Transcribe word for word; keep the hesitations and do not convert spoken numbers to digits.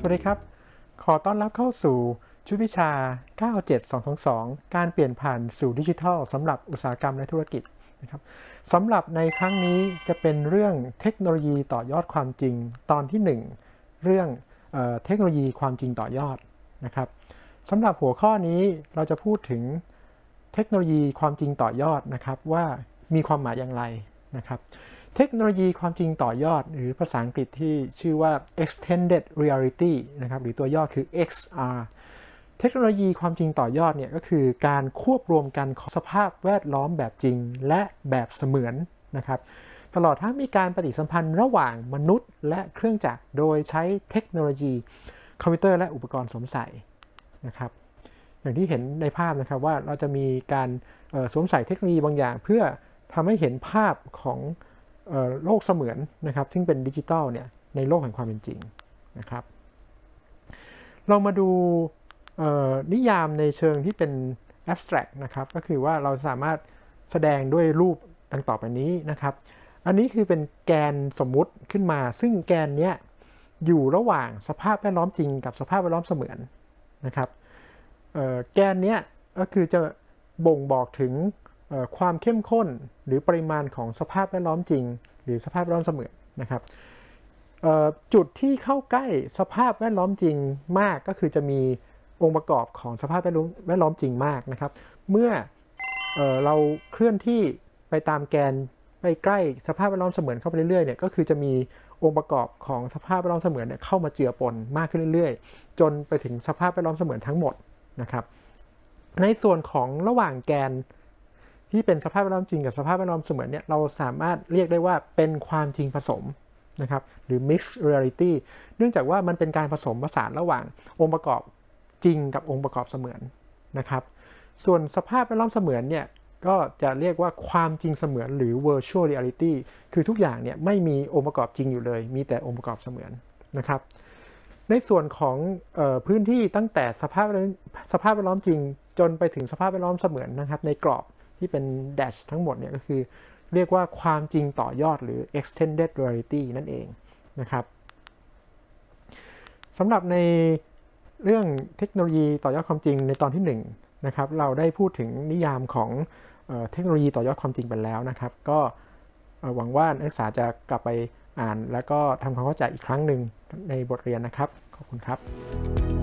วัสดีครับขอต้อนรับเข้าสู่ชุดวิชา เก้า เจ็ด สอง สอง สอง การเปลี่ยนผ่านสู่ดิจิทัลสำหรับอุตสาหกรรมและธุรกิจนะครับสำหรับในครั้งนี้จะเป็นเรื่องเทคโนโลยีต่อยอดความจริงตอนที่หนึ่งเรื่องเอ่อเทคโนโลยีความจริงต่อยอดนะครับสำหรับหัวข้อนี้เราจะพูดถึงเทคโนโลยีความจริงต่อยอดนะครับว่ามีความหมายอย่างไรนะครับเทคโนโลยีความจริงต่อยอดหรือภาษาอังกฤษที่ชื่อว่า extended reality นะครับหรือตัวย่อคือ เอ็กซ์ อาร์ เทคโนโลยีความจริงต่อยอดเนี่ยก็คือการควบรวมกันของสภาพแวดล้อมแบบจริงและแบบเสมือนนะครับตลอดทั้งมีการปฏิสัมพันธ์ระหว่างมนุษย์และเครื่องจักรโดยใช้เทคโนโลยีคอมพิวเตอร์และอุปกรณ์สวมใส่นะครับอย่างที่เห็นในภาพนะครับว่าเราจะมีการสวมใส่เทคโนโลยีบางอย่างเพื่อทำให้เห็นภาพของโลกเสมือนนะครับซึ่งเป็นดิจิทัลเนี่ยในโลกแห่งความเป็นจริงนะครับเรามาดูนิยามในเชิงที่เป็น abstract นะครับก็คือว่าเราสามารถแสดงด้วยรูปดังต่อไปนี้นะครับอันนี้คือเป็นแกนสมมุติขึ้นมาซึ่งแกนเนี้ยอยู่ระหว่างสภาพแวดล้อมจริงกับสภาพแวดล้อมเสมือนนะครับแกนเนี้ยก็คือจะบ่งบอกถึงความเข้มข้นหรือปริมาณของสภาพแวดล้อมจริงหรือสภาพแวดล้อมเสมือนนะครับจุดที่เข้าใกล้สภาพแวดล้อมจริงมากก็คือจะมีองค์ประกอบของสภาพแวดล้อมจริงมากนะครับเมื่อเอ่อเราเคลื่อนที่ไปตามแกนไปใกล้สภาพแวดล้อมเสมือนเข้าไปเรื่อยๆเนี่ยก็คือจะมีองค์ประกอบของสภาพแวดล้อมเสมือนเนี่ยเข้ามาเจือปนมากขึ้นเรื่อยๆจนไปถึงสภาพแวดล้อมเสมือนทั้งหมดนะครับในส่วนของระหว่างแกนที่เป็นสภาพแวดล้อมจริงกับสภาพแวดล้อมเสมือนเนี่ยเราสามารถเรียกได้ว่าเป็นความจริงผสมนะครับหรือ mixed reality เนื่องจากว่ามันเป็นการผสมผสานระหว่างองค์ประกอบจริงกับองค์ประกอบเสมือนนะครับส่วนสภาพแวดล้อมเสมือนเนี่ยก็จะเรียกว่าความจริงเสมือนหรือ virtual reality คือทุกอย่างเนี่ยไม่มีองค์ประกอบจริงอยู่เลยมีแต่องค์ประกอบเสมือนนะครับในส่วนของเอ่อพื้นที่ตั้งแต่สภาพสภาพแวดล้อมจริงจนไปถึงสภาพแวดล้อมเสมือนนะครับในกรอบที่เป็น dash ทั้งหมดเนี่ยก็คือเรียกว่าความจริงต่อยอดหรือ extended reality นั่นเองนะครับสำหรับในเรื่องเทคโนโลยีต่อยอดความจริงในตอนที่หนึ่งนะครับเราได้พูดถึงนิยามของเอ่อเทคโนโลยีต่อยอดความจริงไปแล้วนะครับก็หวังว่านักศึกษาจะกลับไปอ่านแล้วก็ทำความเข้าใจอีกครั้งหนึ่งในบทเรียนนะครับขอบคุณครับ